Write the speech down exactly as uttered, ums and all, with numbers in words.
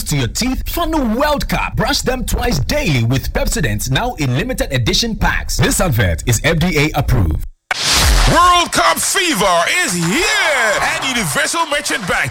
comes to your teeth, Funnel World Cup. Brush them twice daily with Pepsodent, now in limited edition packs. This advert is F D A approved. World Cup fever is here, and Universal Merchant Bank